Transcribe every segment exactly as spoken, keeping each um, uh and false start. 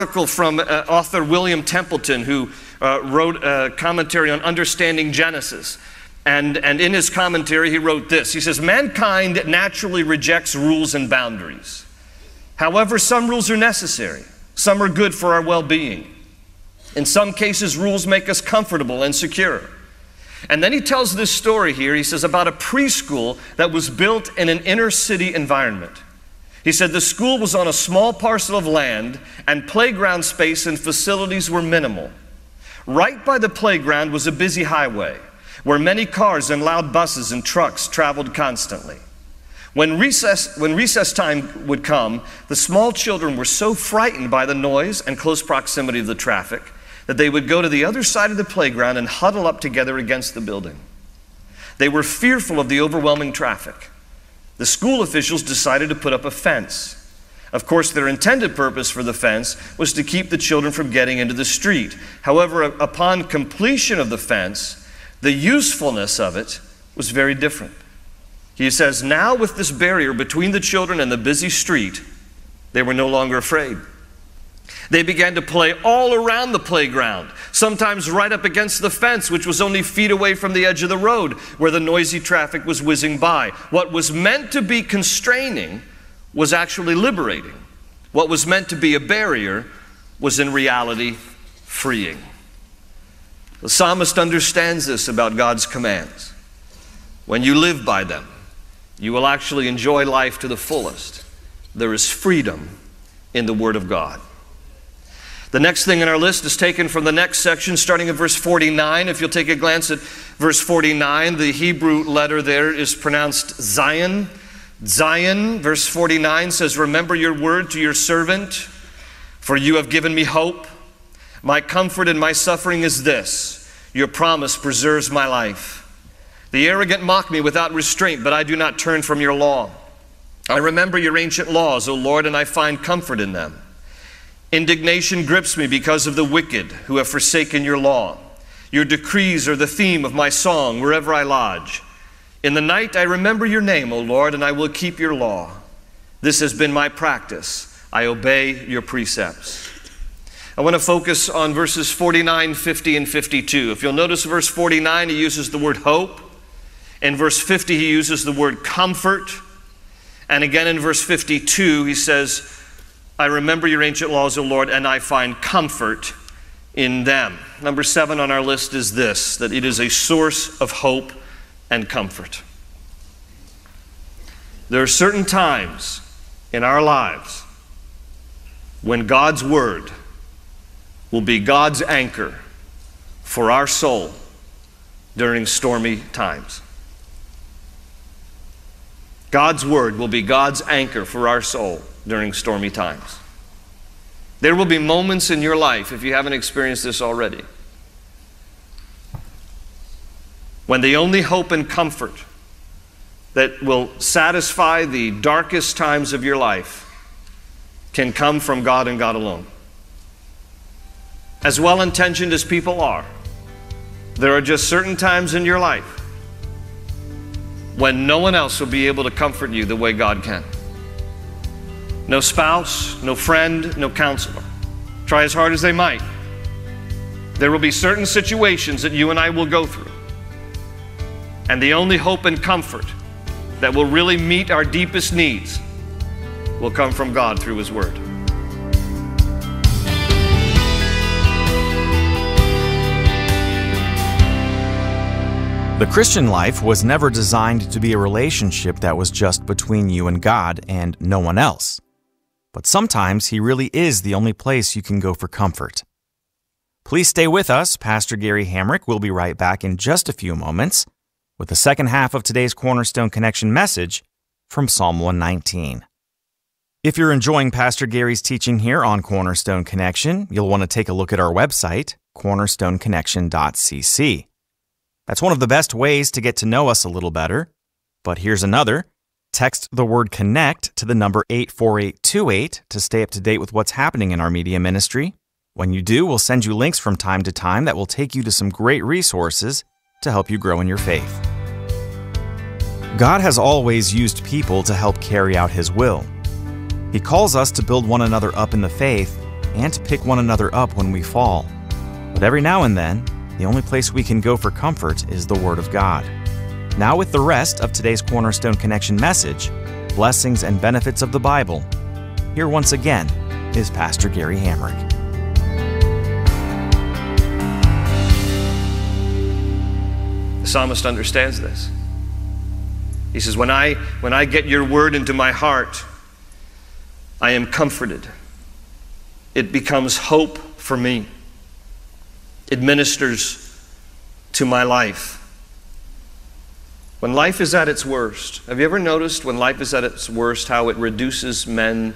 article from uh, author William Templeton, who uh, wrote a commentary on understanding Genesis. And, and in his commentary, he wrote this. He says, mankind naturally rejects rules and boundaries. However, some rules are necessary. Some are good for our well-being. In some cases, rules make us comfortable and secure. And then he tells this story here, he says, about a preschool that was built in an inner city environment. He said the school was on a small parcel of land and playground space and facilities were minimal. Right by the playground was a busy highway where many cars and loud buses and trucks traveled constantly. When recess, when recess time would come, the small children were so frightened by the noise and close proximity of the traffic that they would go to the other side of the playground and huddle up together against the building. They were fearful of the overwhelming traffic. The school officials decided to put up a fence. Of course, their intended purpose for the fence was to keep the children from getting into the street. However, upon completion of the fence, the usefulness of it was very different. He says, now with this barrier between the children and the busy street, they were no longer afraid. They began to play all around the playground, sometimes right up against the fence, which was only feet away from the edge of the road where the noisy traffic was whizzing by. What was meant to be constraining was actually liberating. What was meant to be a barrier was in reality freeing. The psalmist understands this about God's commands. When you live by them, you will actually enjoy life to the fullest. There is freedom in the Word of God. The next thing in our list is taken from the next section, starting at verse forty-nine. If you'll take a glance at verse forty-nine, the Hebrew letter there is pronounced Zion. Zion, verse forty-nine says, remember your word to your servant, for you have given me hope. My comfort in my suffering is this, your promise preserves my life. The arrogant mock me without restraint, but I do not turn from your law. I remember your ancient laws, O Lord, and I find comfort in them. Indignation grips me because of the wicked who have forsaken your law. Your decrees are the theme of my song wherever I lodge. In the night I remember your name, O Lord, and I will keep your law. This has been my practice. I obey your precepts. I want to focus on verses forty-nine, fifty, and fifty-two. If you'll notice verse forty-nine, he uses the word hope. In verse fifty, he uses the word comfort. And again in verse fifty-two, he says, I remember your ancient laws, O Lord, and I find comfort in them. Number seven on our list is this, that it is a source of hope and comfort. There are certain times in our lives when God's Word will be God's anchor for our soul during stormy times. God's Word will be God's anchor for our soul during stormy times. There will be moments in your life, if you haven't experienced this already, when the only hope and comfort that will satisfy the darkest times of your life can come from God and God alone. As well-intentioned as people are, there are just certain times in your life when no one else will be able to comfort you the way God can. No spouse, no friend, no counselor. Try as hard as they might. There will be certain situations that you and I will go through. And the only hope and comfort that will really meet our deepest needs will come from God through His Word. The Christian life was never designed to be a relationship that was just between you and God and no one else. But sometimes He really is the only place you can go for comfort. Please stay with us. Pastor Gary Hamrick will be right back in just a few moments with the second half of today's Cornerstone Connection message from Psalm one nineteen. If you're enjoying Pastor Gary's teaching here on Cornerstone Connection, you'll want to take a look at our website, cornerstone connection dot c c. That's one of the best ways to get to know us a little better. But here's another. Text the word CONNECT to the number eight four eight two eight to stay up to date with what's happening in our media ministry. When you do, we'll send you links from time to time that will take you to some great resources to help you grow in your faith. God has always used people to help carry out His will. He calls us to build one another up in the faith, and to pick one another up when we fall. But every now and then, the only place we can go for comfort is the Word of God. Now with the rest of today's Cornerstone Connection message, blessings and benefits of the Bible, here once again is Pastor Gary Hamrick. The psalmist understands this. He says, when I, when I get your word into my heart, I am comforted. It becomes hope for me. It ministers to my life. When life is at its worst, have you ever noticed when life is at its worst how it reduces men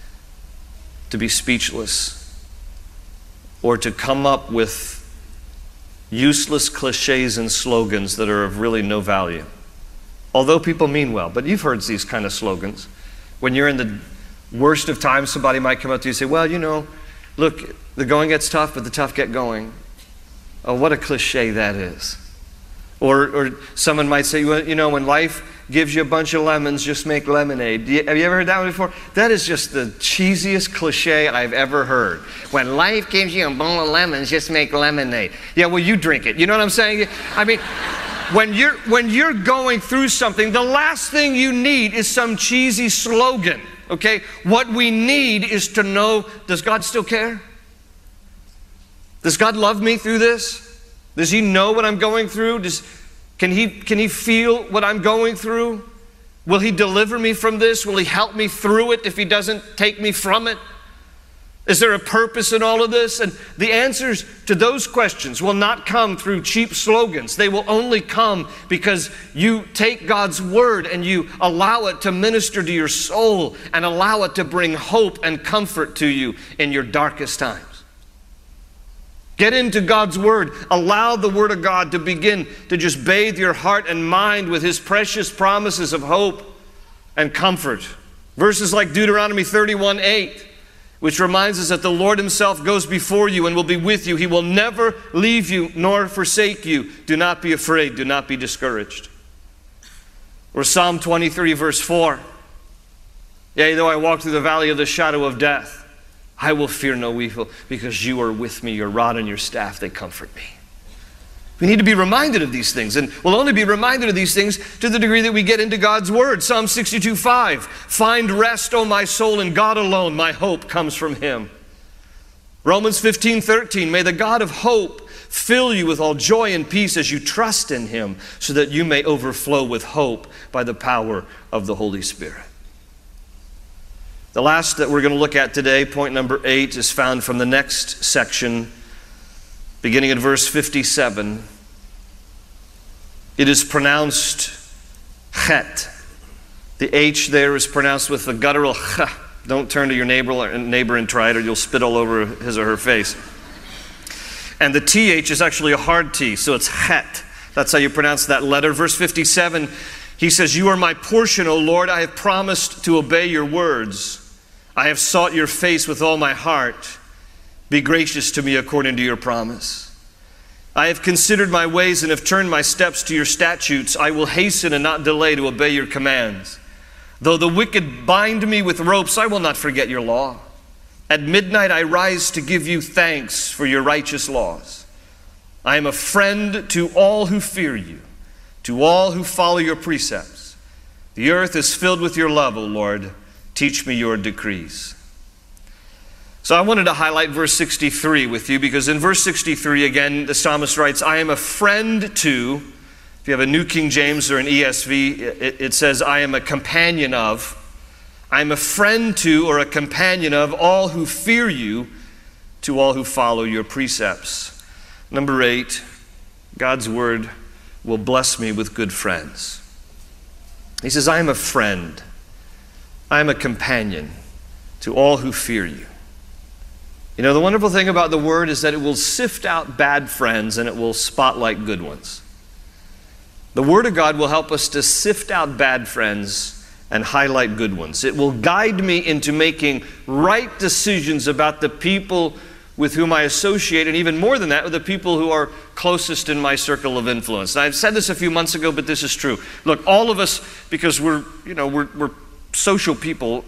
to be speechless or to come up with useless cliches and slogans that are of really no value? Although people mean well, but you've heard these kind of slogans. When you're in the worst of times, somebody might come up to you and say, well, you know, look, the going gets tough, but the tough get going. Oh, what a cliche that is. Or, or someone might say, well, you know, when life gives you a bunch of lemons, just make lemonade. You, have you ever heard that one before? That is just the cheesiest cliche I've ever heard. When life gives you a bowl of lemons, just make lemonade. Yeah, well, you drink it. You know what I'm saying? I mean, when you're, when you're going through something, the last thing you need is some cheesy slogan, okay? What we need is to know, does God still care? Does God love me through this? Does He know what I'm going through? Does, can He, can He feel what I'm going through? Will He deliver me from this? Will He help me through it if He doesn't take me from it? Is there a purpose in all of this? And the answers to those questions will not come through cheap slogans. They will only come because you take God's word and you allow it to minister to your soul and allow it to bring hope and comfort to you in your darkest times. Get into God's word. Allow the word of God to begin to just bathe your heart and mind with His precious promises of hope and comfort. Verses like Deuteronomy thirty-one eight, which reminds us that the Lord Himself goes before you and will be with you. He will never leave you nor forsake you. Do not be afraid. Do not be discouraged. Or Psalm twenty-three verse four. Yea, though I walk through the valley of the shadow of death, I will fear no evil, because you are with me. Your rod and your staff, they comfort me. We need to be reminded of these things, and we'll only be reminded of these things to the degree that we get into God's word. Psalm sixty-two five, find rest, O my soul, in God alone. My hope comes from Him. Romans fifteen thirteen, may the God of hope fill you with all joy and peace as you trust in Him, so that you may overflow with hope by the power of the Holy Spirit. The last that we're going to look at today, point number eight, is found from the next section, beginning at verse fifty-seven. It is pronounced chet. The H there is pronounced with the guttural ch. Don't turn to your neighbor, neighbor and try it, or you'll spit all over his or her face. And the T H is actually a hard T, so it's chet. That's how you pronounce that letter. Verse fifty-seven, he says, you are my portion, O Lord. I have promised to obey your words. I have sought your face with all my heart. Be gracious to me according to your promise. I have considered my ways and have turned my steps to your statutes. I will hasten and not delay to obey your commands. Though the wicked bind me with ropes, I will not forget your law. At midnight I rise to give you thanks for your righteous laws. I am a friend to all who fear you, to all who follow your precepts. The earth is filled with your love, O Lord. Teach me your decrees. So I wanted to highlight verse sixty-three with you, because in verse sixty-three, again, the psalmist writes, I am a friend to, if you have a New King James or an E S V, it, it says, I am a companion of, I am a friend to or a companion of all who fear you, to all who follow your precepts. Number eight, God's word will bless me with good friends. He says, I am a friend. I am a companion to all who fear you. You know, the wonderful thing about the word is that it will sift out bad friends and it will spotlight good ones. The word of God will help us to sift out bad friends and highlight good ones. It will guide me into making right decisions about the people with whom I associate, and even more than that, with the people who are closest in my circle of influence. And I've said this a few months ago, but this is true. Look, all of us, because we're, you know, we're, we're social people,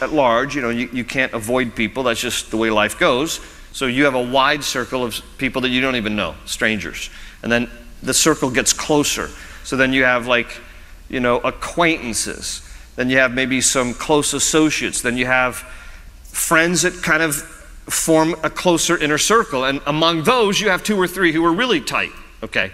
at large. You know, you, you can't avoid people. That's just the way life goes. So you have a wide circle of people that you don't even know, strangers. And then the circle gets closer. So then you have like, you know, acquaintances. Then you have maybe some close associates. Then you have friends that kind of form a closer inner circle. And among those, you have two or three who are really tight, okay?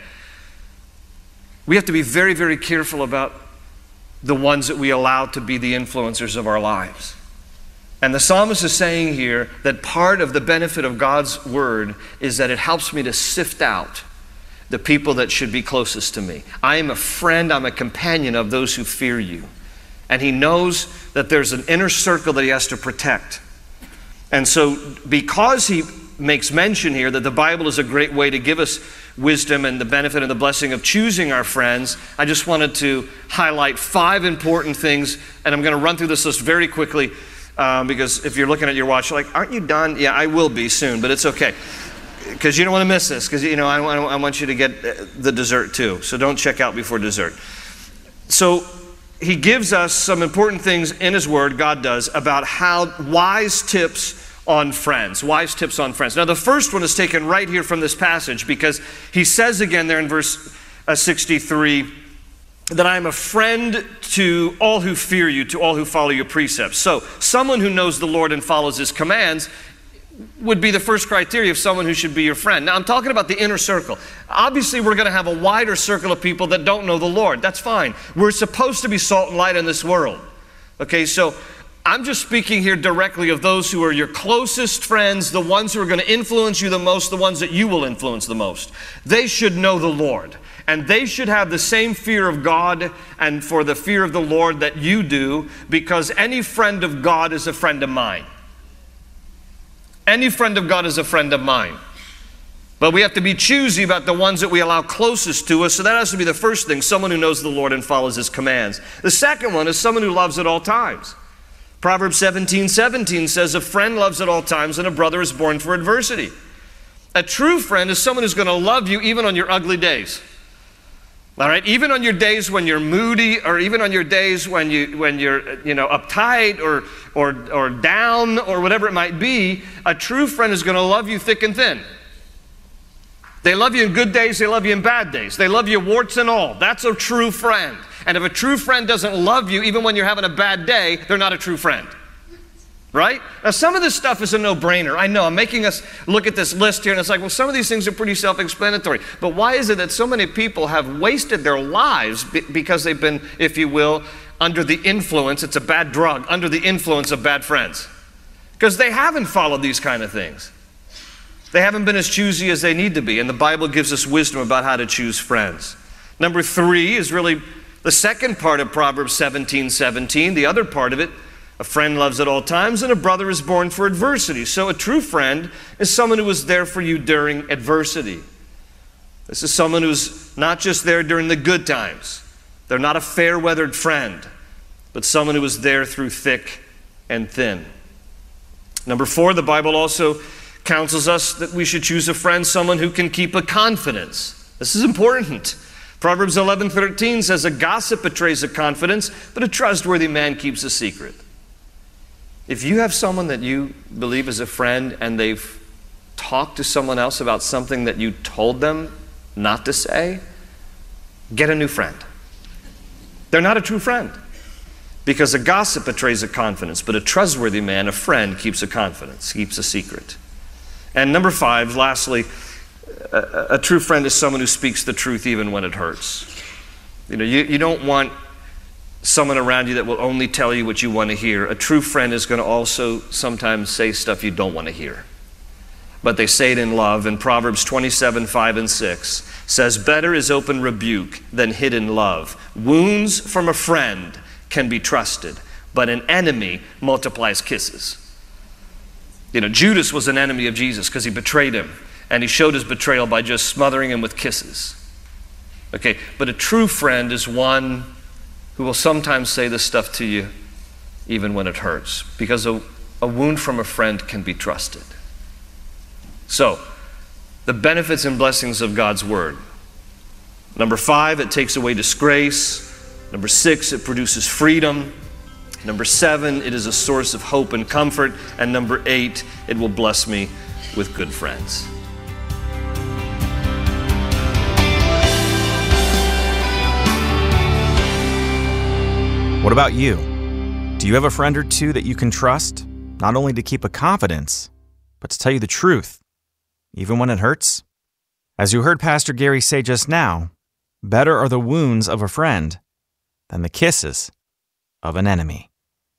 We have to be very, very careful about the ones that we allow to be the influencers of our lives. And the psalmist is saying here that part of the benefit of God's word is that it helps me to sift out the people that should be closest to me. I am a friend, I'm a companion of those who fear you. And he knows that there's an inner circle that he has to protect. And so because he makes mention here that the Bible is a great way to give us wisdom and the benefit and the blessing of choosing our friends, I just wanted to highlight five important things, and I'm going to run through this list very quickly um, because if you're looking at your watch, you're like, aren't you done? Yeah, I will be soon, but it's okay. Because you don't want to miss this, because you know I, I want you to get the dessert too. So don't check out before dessert. So he gives us some important things in his word, God does, about how wise tips on friends. Wise tips on friends. Now the first one is taken right here from this passage, because he says again there in verse uh, sixty-three that I am a friend to all who fear you, to all who follow your precepts. So someone who knows the Lord and follows his commands would be the first criteria of someone who should be your friend. Now I'm talking about the inner circle. Obviously we're going to have a wider circle of people that don't know the Lord. That's fine. We're supposed to be salt and light in this world. Okay, so I'm just speaking here directly of those who are your closest friends, the ones who are going to influence you the most, the ones that you will influence the most. They should know the Lord. And they should have the same fear of God and for the fear of the Lord that you do, because any friend of God is a friend of mine. Any friend of God is a friend of mine. But we have to be choosy about the ones that we allow closest to us. So that has to be the first thing, someone who knows the Lord and follows his commands. The second one is someone who loves at all times. Proverbs seventeen seventeen says, a friend loves at all times and a brother is born for adversity. A true friend is someone who's going to love you even on your ugly days. All right, even on your days when you're moody, or even on your days when you when you're you know uptight or or or down or whatever it might be, a true friend is going to love you thick and thin. They love you in good days, they love you in bad days. They love you warts and all. That's a true friend. And if a true friend doesn't love you even when you're having a bad day, they're not a true friend. Right? Now some of this stuff is a no-brainer. I know, I'm making us look at this list here and it's like, well, some of these things are pretty self-explanatory. But why is it that so many people have wasted their lives because they've been, if you will, under the influence, it's a bad drug, under the influence of bad friends? Because they haven't followed these kind of things. They haven't been as choosy as they need to be. And the Bible gives us wisdom about how to choose friends. Number three is really the second part of Proverbs seventeen seventeen. The other part of it, a friend loves at all times, and a brother is born for adversity. So a true friend is someone who is there for you during adversity. This is someone who's not just there during the good times. They're not a fair-weathered friend, but someone who is there through thick and thin. Number four, the Bible also counsels us that we should choose a friend, someone who can keep a confidence. This is important. Proverbs eleven thirteen says, a gossip betrays a confidence, but a trustworthy man keeps a secret. If you have someone that you believe is a friend and they've talked to someone else about something that you told them not to say, get a new friend. They're not a true friend. Because a gossip betrays a confidence, but a trustworthy man, a friend, keeps a confidence, keeps a secret. And number five, lastly, a, a true friend is someone who speaks the truth even when it hurts. You know, you, you don't want someone around you that will only tell you what you want to hear. A true friend is going to also sometimes say stuff you don't want to hear. But they say it in love. And Proverbs twenty-seven, five and six says, better is open rebuke than hidden love. Wounds from a friend can be trusted, but an enemy multiplies kisses. You know, Judas was an enemy of Jesus because he betrayed him. And he showed his betrayal by just smothering him with kisses. Okay, but a true friend is one who will sometimes say this stuff to you even when it hurts, because a, a wound from a friend can be trusted. So, the benefits and blessings of God's word. Number five, it takes away disgrace. Number six, it produces freedom. Number seven, it is a source of hope and comfort. And number eight, it will bless me with good friends. What about you? Do you have a friend or two that you can trust, not only to keep a confidence, but to tell you the truth, even when it hurts? As you heard Pastor Gary say just now, better are the wounds of a friend than the kisses of an enemy.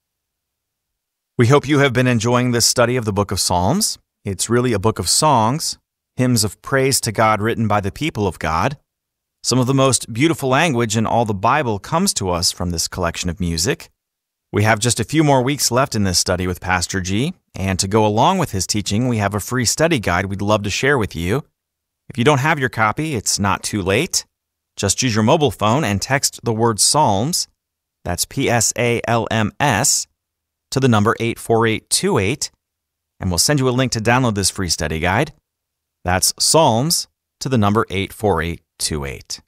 We hope you have been enjoying this study of the book of Psalms. It's really a book of songs, hymns of praise to God written by the people of God. Some of the most beautiful language in all the Bible comes to us from this collection of music. We have just a few more weeks left in this study with Pastor G, and to go along with his teaching, we have a free study guide we'd love to share with you. If you don't have your copy, it's not too late. Just use your mobile phone and text the word Psalms, that's P S A L M S, to the number eight four eight two eight, and we'll send you a link to download this free study guide. That's Psalms to the number eight four eight two eight.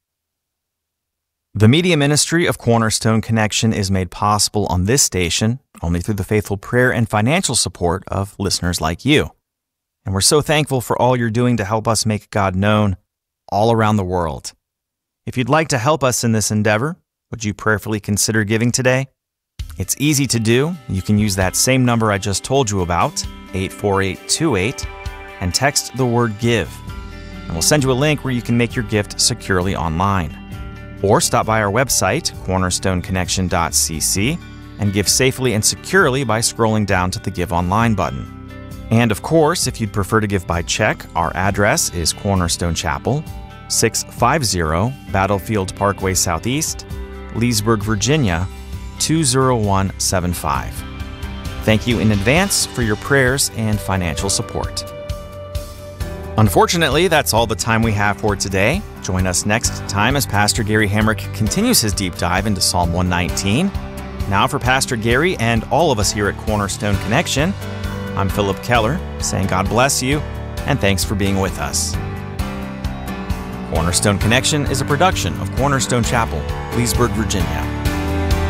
The media ministry of Cornerstone Connection is made possible on this station only through the faithful prayer and financial support of listeners like you. And we're so thankful for all you're doing to help us make God known all around the world. If you'd like to help us in this endeavor, would you prayerfully consider giving today? It's easy to do. You can use that same number I just told you about, eight four eight two eight, and text the word GIVE. And we'll send you a link where you can make your gift securely online. Or stop by our website, cornerstone connection dot c c, and give safely and securely by scrolling down to the Give Online button. And of course, if you'd prefer to give by check, our address is Cornerstone Chapel, six fifty Battlefield Parkway Southeast, Leesburg, Virginia, two zero one seven five. Thank you in advance for your prayers and financial support. Unfortunately, that's all the time we have for today. Join us next time as Pastor Gary Hamrick continues his deep dive into Psalm one nineteen. Now for Pastor Gary and all of us here at Cornerstone Connection, I'm Philip Keller, saying God bless you and thanks for being with us. Cornerstone Connection is a production of Cornerstone Chapel, Leesburg, Virginia.